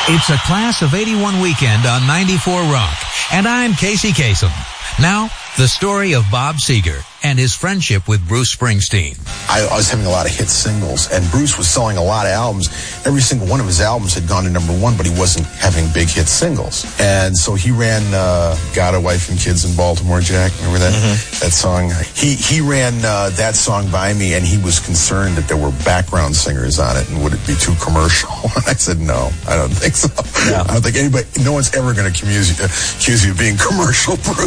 It's a Class of 81 weekend on 94 Rock, and I'm Casey Kasem. Now, the story of Bob Seger and his friendship with Bruce Springsteen. I was having a lot of hit singles, and Bruce was selling a lot of albums. Every single one of his albums had gone to number one, but he wasn't having big hit singles. And so he ran Got a Wife and Kids in Baltimore, Jack. Remember that that song? He ran that song by me, and he was concerned that there were background singers on it, and would it be too commercial? And I said, no, I don't think so. Yeah. I don't think no one's ever going to accuse you of being commercial, Bruce.